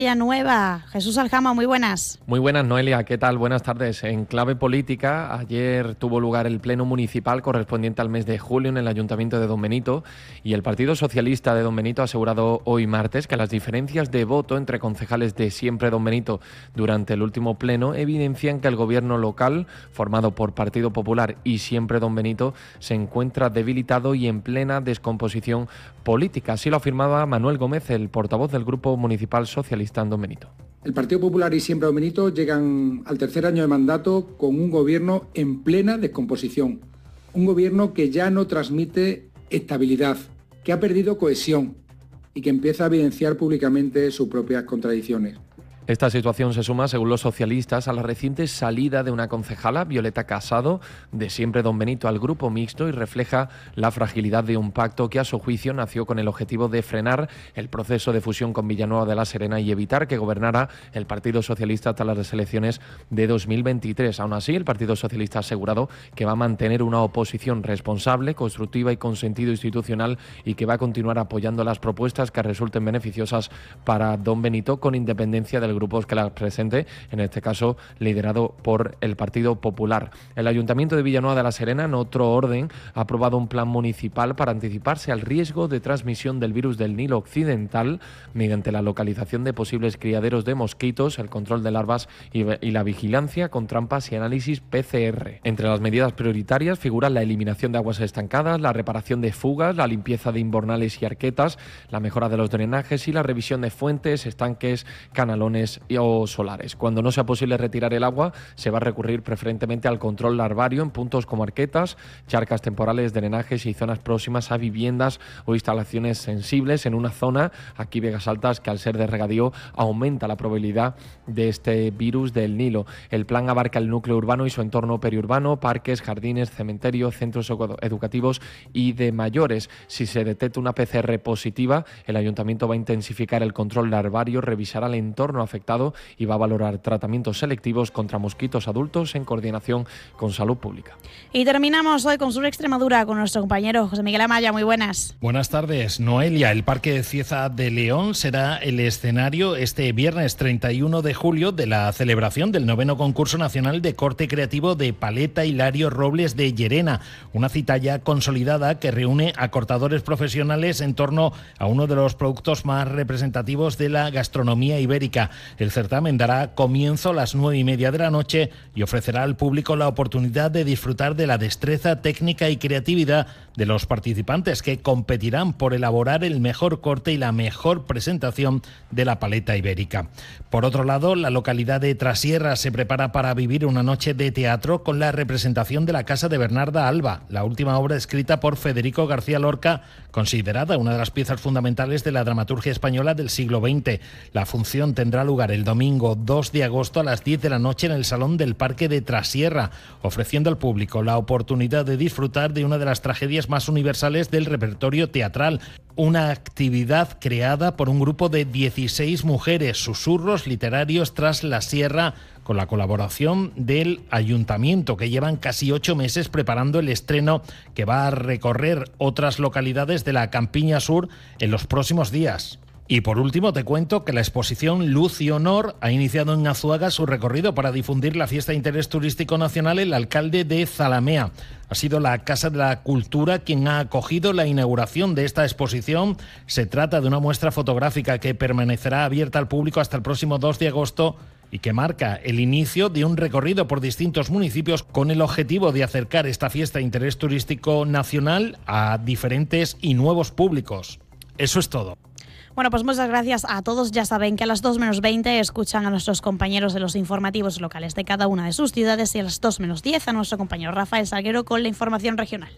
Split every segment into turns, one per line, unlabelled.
Nueva. Jesús Aljama, muy buenas.
Muy buenas, Noelia, ¿qué tal? Buenas tardes. En clave política, ayer tuvo lugar el pleno municipal correspondiente al mes de julio en el Ayuntamiento de Don Benito y el Partido Socialista de Don Benito ha asegurado hoy martes que las diferencias de voto entre concejales de Siempre Don Benito durante el último pleno evidencian que el gobierno local, formado por Partido Popular y Siempre Don Benito, se encuentra debilitado y en plena descomposición política. Así lo afirmaba Manuel Gómez, el portavoz del Grupo Municipal Socialista en Don Benito.
El Partido Popular y Siempre Don Benito llegan al tercer año de mandato con un gobierno en plena descomposición. Un gobierno que ya no transmite estabilidad, que ha perdido cohesión y que empieza a evidenciar públicamente sus propias contradicciones.
Esta situación se suma, según los socialistas, a la reciente salida de una concejala, Violeta Casado, de Siempre Don Benito al grupo mixto y refleja la fragilidad de un pacto que a su juicio nació con el objetivo de frenar el proceso de fusión con Villanueva de la Serena y evitar que gobernara el Partido Socialista hasta las elecciones de 2023. Aún así, el Partido Socialista ha asegurado que va a mantener una oposición responsable, constructiva y con sentido institucional y que va a continuar apoyando las propuestas que resulten beneficiosas para Don Benito con independencia del grupos que las presente, en este caso liderado por el Partido Popular. El Ayuntamiento de Villanueva de la Serena, en otro orden, ha aprobado un plan municipal para anticiparse al riesgo de transmisión del virus del Nilo Occidental mediante la localización de posibles criaderos de mosquitos, el control de larvas y la vigilancia con trampas y análisis PCR. Entre las medidas prioritarias figuran la eliminación de aguas estancadas, la reparación de fugas, la limpieza de invernales y arquetas, la mejora de los drenajes y la revisión de fuentes, estanques, canalones o solares. Cuando no sea posible retirar el agua, se va a recurrir preferentemente al control larvario en puntos como arquetas, charcas temporales, drenajes y zonas próximas a viviendas o instalaciones sensibles en una zona, aquí Vegas Altas, que al ser de regadío aumenta la probabilidad de este virus del Nilo. El plan abarca el núcleo urbano y su entorno periurbano, parques, jardines, cementerios, centros educativos y de mayores. Si se detecta una PCR positiva, el Ayuntamiento va a intensificar el control larvario, revisará el entorno afectado y va a valorar tratamientos selectivos contra mosquitos adultos en coordinación con Salud Pública.
Y terminamos hoy con Sur Extremadura con nuestro compañero José Miguel Amaya. Muy buenas.
Buenas tardes, Noelia. El Parque de Cieza de León será el escenario este viernes 31 de julio de la celebración del 9º concurso nacional de corte creativo de paleta Hilario Robles de Llerena, una cita ya consolidada que reúne a cortadores profesionales en torno a uno de los productos más representativos de la gastronomía ibérica. El certamen dará comienzo a las 9:30 de la noche y ofrecerá al público la oportunidad de disfrutar de la destreza técnica y creatividad de los participantes que competirán por elaborar el mejor corte y la mejor presentación de la paleta ibérica. Por otro lado, la localidad de Trasierra se prepara para vivir una noche de teatro con la representación de La Casa de Bernarda Alba, la última obra escrita por Federico García Lorca, considerada una de las piezas fundamentales de la dramaturgia española del siglo XX. La función tendrá lugar el domingo 2 de agosto a las 10 de la noche en el Salón del Parque de Trasierra, ofreciendo al público la oportunidad de disfrutar de una de las tragedias más universales del repertorio teatral, una actividad creada por un grupo de 16 mujeres, susurros literarios tras la sierra, con la colaboración del Ayuntamiento, que llevan casi 8 meses preparando el estreno que va a recorrer otras localidades de la Campiña Sur en los próximos días. Y por último te cuento que la exposición Luz y Honor ha iniciado en Azuaga su recorrido para difundir la fiesta de interés turístico nacional. El alcalde de Zalamea ha sido la Casa de la Cultura quien ha acogido la inauguración de esta exposición. Se trata de una muestra fotográfica que permanecerá abierta al público hasta el próximo 2 de agosto y que marca el inicio de un recorrido por distintos municipios con el objetivo de acercar esta fiesta de interés turístico nacional a diferentes y nuevos públicos. Eso es todo.
Bueno, pues muchas gracias a todos. Ya saben que a las 2 menos 20 escuchan a nuestros compañeros de los informativos locales de cada una de sus ciudades y a las 2 menos 10 a nuestro compañero Rafael Salguero con la información regional.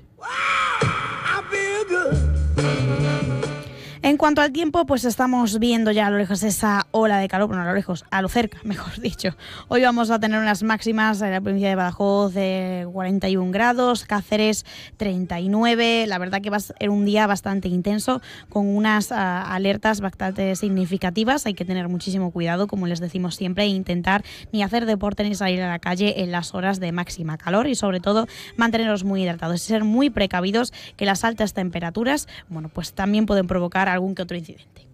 En cuanto al tiempo, pues estamos viendo ya a lo lejos esa ola de calor, bueno, a lo lejos, a lo cerca, mejor dicho. Hoy vamos a tener unas máximas en la provincia de Badajoz de 41 grados, Cáceres 39. La verdad que va a ser un día bastante intenso, con unas alertas bastante significativas. Hay que tener muchísimo cuidado, como les decimos siempre, e intentar ni hacer deporte ni salir a la calle en las horas de máxima calor y sobre todo mantenerlos muy hidratados y ser muy precavidos, que las altas temperaturas, bueno, pues también pueden provocar algún que otro incidente.